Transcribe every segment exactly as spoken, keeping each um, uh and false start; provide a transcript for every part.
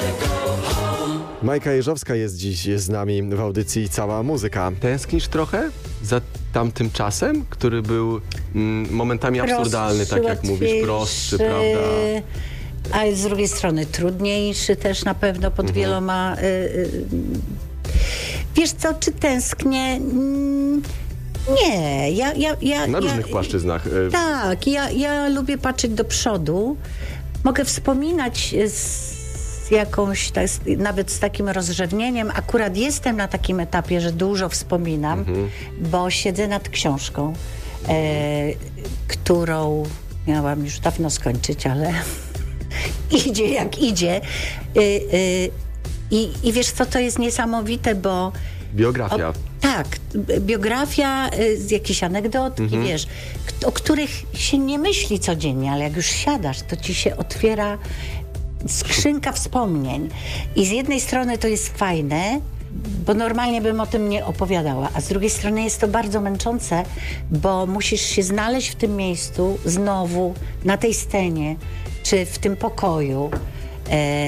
Majka Jeżowska jest dziś z nami w audycji Cała Muzyka. Tęsknisz trochę za tamtym czasem, który był mm, momentami Prostszy, absurdalny, tak jak mówisz, prostszy, prawda? A z drugiej strony trudniejszy też na pewno pod mhm. wieloma... Y, y, wiesz co, czy tęsknię? Mm, nie. Ja, ja, ja, na ja, różnych płaszczyznach. Y, tak, ja, ja lubię patrzeć do przodu. Mogę wspominać z jakąś, tak, nawet z takim rozrzewnieniem. Akurat jestem na takim etapie, że dużo wspominam, mhm. bo siedzę nad książką, e, którą miałam już dawno skończyć, ale idzie jak idzie. E, e, i, I wiesz co, to jest niesamowite, bo... Biografia. O, tak, biografia, y, jakieś anegdotki, mhm. wiesz, k- o których się nie myśli codziennie, ale jak już siadasz, to ci się otwiera skrzynka wspomnień. I z jednej strony to jest fajne, bo normalnie bym o tym nie opowiadała, a z drugiej strony jest to bardzo męczące, bo musisz się znaleźć w tym miejscu znowu, na tej scenie, czy w tym pokoju e,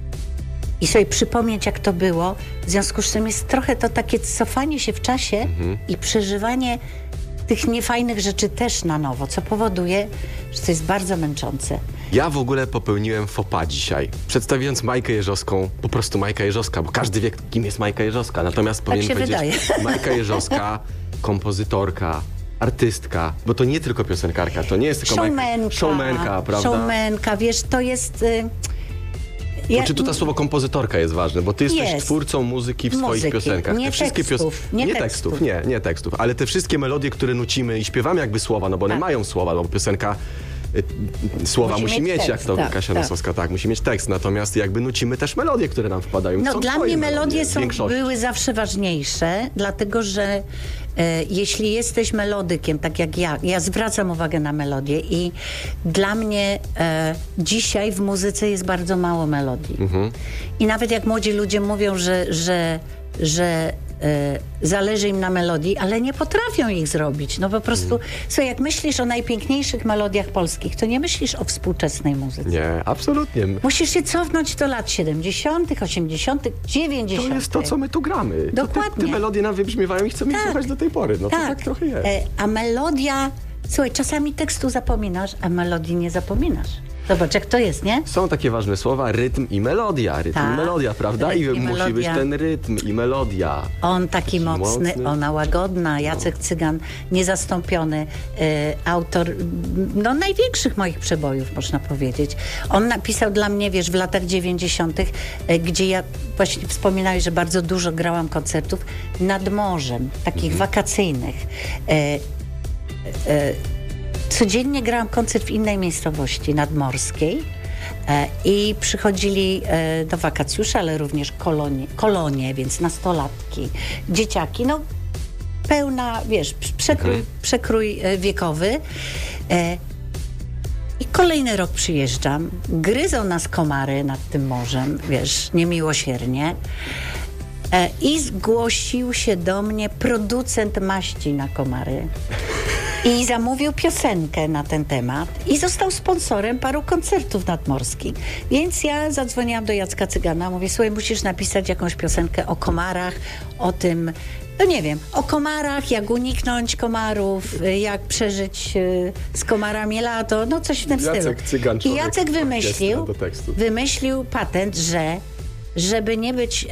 i sobie przypomnieć, jak to było. W związku z tym jest trochę to takie cofanie się w czasie mhm. i przeżywanie tych niefajnych rzeczy też na nowo, co powoduje, że to jest bardzo męczące. Ja w ogóle popełniłem faux pas dzisiaj, przedstawiając Majkę Jeżowską, po prostu Majka Jeżowska, bo każdy wie, kim jest Majka Jeżowska. Natomiast tak powinien się powiedzieć wydaje. Majka Jeżowska, kompozytorka, artystka, bo to nie tylko piosenkarka, to nie jest tylko Showmanka, Majka, showmanka, prawda? Showmanka, wiesz, to jest... Y Ja, czy tu to słowo kompozytorka jest ważne, bo ty jesteś jest. twórcą muzyki w Muzyki, swoich piosenkach. nie te wszystkie tekstów, pios... nie nie tekstów. tekstów, nie, nie tekstów, ale te wszystkie melodie, które nucimy i śpiewamy jakby słowa, no bo one tak. mają słowa, no bo piosenka y, słowa musi, musi mieć, mieć jak to tak, Kasia tak. Nosowska, tak, musi mieć tekst, natomiast jakby nucimy też melodie, które nam wpadają. No są dla twoje mnie melodie są, większości. były zawsze ważniejsze, dlatego że e, jeśli jesteś melodykiem, tak jak ja, ja zwracam uwagę na melodię i dla mnie e, dzisiaj w muzyce jest bardzo mało melodii. Mhm. I nawet jak młodzi ludzie mówią, że, że, że e, zależy im na melodii, ale nie potrafią ich zrobić. No po prostu, mhm. słuchaj, jak myślisz o najpiękniejszych melodiach polskich, to nie myślisz o współczesnej muzyce. Nie, absolutnie. Musisz się cofnąć do lat siedemdziesiątych, osiemdziesiątych, dziewięćdziesiątych. To jest to, co my tu gramy. Dokładnie. Te, te melodie nam wybrzmiewają i chcemy tak. ich słuchać do tej pory. No tak. to tak trochę jest. E, a melodia... Słuchaj, czasami tekstu zapominasz, a melodii nie zapominasz. Zobacz, jak to jest, nie? Są takie ważne słowa, rytm i melodia. Rytm tak. i melodia, prawda? Rytm I, i musi melodia. być ten rytm i melodia. On taki, taki mocny, mocny, ona łagodna. Jacek no. Cygan, niezastąpiony e, autor no, największych moich przebojów, można powiedzieć. On napisał dla mnie, wiesz, w latach dziewięćdziesiątych, e, gdzie ja właśnie wspominałeś, że bardzo dużo grałam koncertów nad morzem, takich mhm. wakacyjnych. E, e, Codziennie grałam koncert w innej miejscowości nadmorskiej e, i przychodzili e, do wakacjusze, ale również kolonie, kolonie, więc nastolatki, dzieciaki, no pełna, wiesz, przekrój, mhm. przekrój e, wiekowy. E, I kolejny rok przyjeżdżam, gryzą nas komary nad tym morzem, wiesz, niemiłosiernie. E, I zgłosił się do mnie producent maści na komary. I zamówił piosenkę na ten temat i został sponsorem paru koncertów nadmorskich. Więc ja zadzwoniłam do Jacka Cygana, mówię, słuchaj, musisz napisać jakąś piosenkę o komarach, o tym, no nie wiem, o komarach, jak uniknąć komarów, jak przeżyć y, z komarami lato, no coś w tym Jacek stylu. Cygan, I Jacek wymyślił, do tekstu. wymyślił patent, że żeby nie być